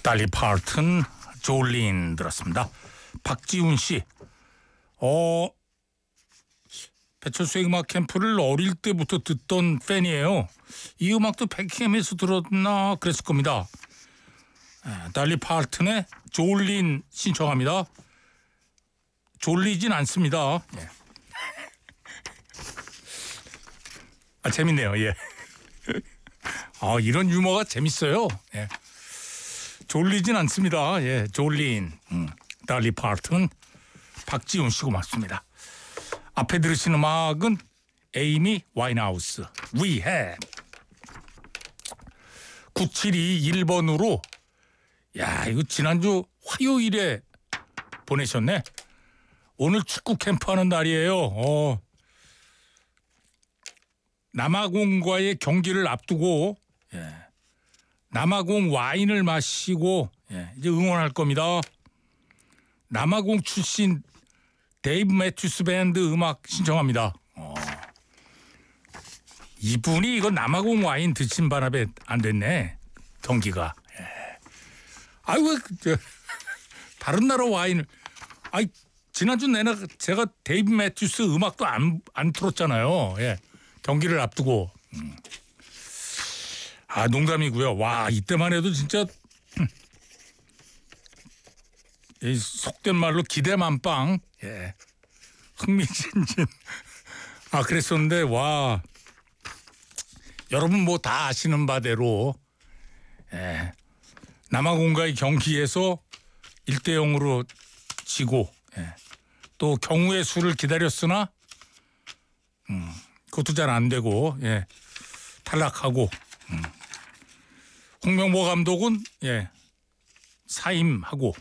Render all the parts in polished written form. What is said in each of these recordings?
달리 파튼, 졸린 들었습니다. 박지훈 씨, 배철수의 음악 캠프를 어릴 때부터 듣던 팬이에요. 이 음악도 백캠에서 들었나 그랬을 겁니다. 달리 파튼의 졸린 신청합니다. 졸리진 않습니다. 예. 재밌네요. 예. 이런 유머가 재밌어요. 예. 졸리진 않습니다. 예, 졸린. 달리 파튼, 박지훈 씨고 맞습니다. 앞에 들으신 음악은 에이미 와인하우스, Rehab. 9721번으로 야, 이거 지난주 화요일에 보내셨네. 오늘 축구 캠프하는 날이에요. 남아공과의 경기를 앞두고 남아공 와인을 마시고 이제 응원할 겁니다. 남아공 출신 데이브 매튜스 밴드 음악 신청합니다. 이분이 이거 남아공 와인 드신 바람에 안 됐네. 경기가. 왜 다른 나라 와인을. 지난주 제가 데이브 매튜스 음악도 안 틀었잖아요. 예. 경기를 앞두고. 농담이고요. 와, 이때만 해도 진짜 속된 말로 기대 만빵. 예. 흥미진진. 그랬었는데 와. 여러분 뭐 다 아시는 바대로 남아공과의 경기에서 1대0으로 지고 또 경우의 수를 기다렸으나 그것도 잘 안 되고 탈락하고 홍명보 감독은 사임하고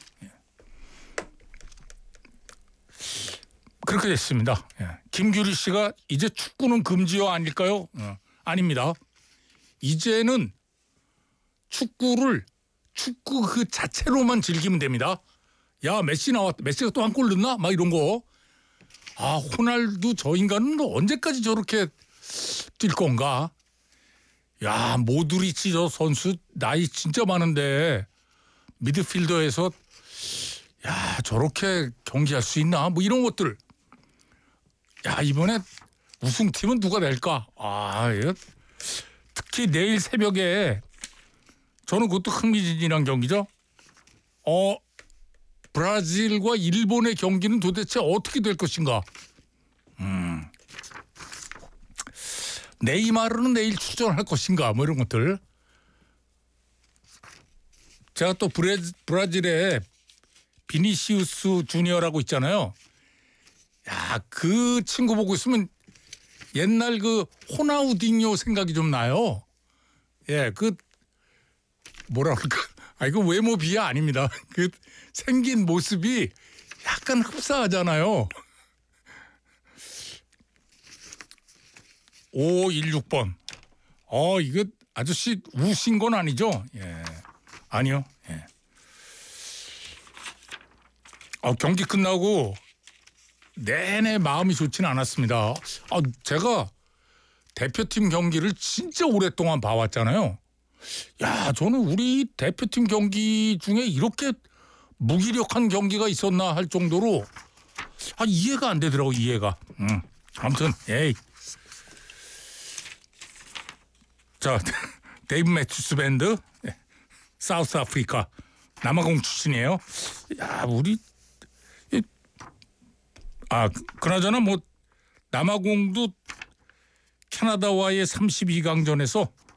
그렇게 됐습니다. 김규리 씨가 이제 축구는 금지요 아닐까요? 아닙니다. 이제는 축구 그 자체로만 즐기면 됩니다. 야, 메시가 또 한 골 넣나? 막 이런 거. 호날두 저 인간은 언제까지 저렇게 뛸 건가? 야, 모드리치 저 선수 나이 진짜 많은데 미드필더에서 야, 저렇게 경기할 수 있나? 뭐 이런 것들. 야, 이번에 우승팀은 누가 될까? 특히 내일 새벽에 저는 그것도 흥미진진한 경기죠. 브라질과 일본의 경기는 도대체 어떻게 될 것인가? 네이마르는 내일 출전할 것인가? 뭐 이런 것들. 제가 또 브라질에 비니시우스 주니어라고 있잖아요. 야, 그 친구 보고 있으면 옛날 그 호나우딩요 생각이 좀 나요. 예, 뭐라 그럴까? 이거 외모 비하 아닙니다. 그 생긴 모습이 약간 흡사하잖아요. 516번. 이거 아저씨 우신 건 아니죠? 예. 아니요. 예. 경기 끝나고 내내 마음이 좋지는 않았습니다. 제가 대표팀 경기를 진짜 오랫동안 봐왔잖아요. 야, 저는 우리 대표팀 경기 중에 이렇게 무기력한 경기가 있었나 할 정도로 이해가 안 되더라고, 이해가. 아무튼 자, 데이브 매튜스 밴드, 사우스 아프리카 남아공 출신이에요. 야, 우리 그나저나 뭐 남아공도 캐나다와의 32강전에서